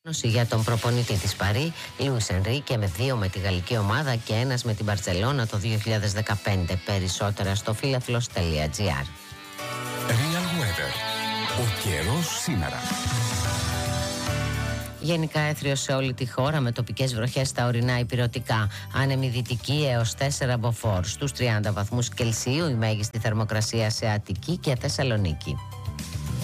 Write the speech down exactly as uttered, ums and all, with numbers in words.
Για τον προπονητή της Παρί, Λούις Ενρίκε, με δύο με τη γαλλική ομάδα και ένας με την Μπαρτσελώνα το δύο χιλιάδες δεκαπέντε. Περισσότερα στο φίλαθλος τελεία τζι άρ. Real Weather. Ο καιρός σήμερα. Γενικά έθριο σε όλη τη χώρα με τοπικές βροχές στα ορεινά ηπειρωτικά. Άνεμη δυτική έως τέσσερα μποφόρ. Στους τριάντα βαθμούς Κελσίου η μέγιστη θερμοκρασία σε Αττική και Θεσσαλονίκη.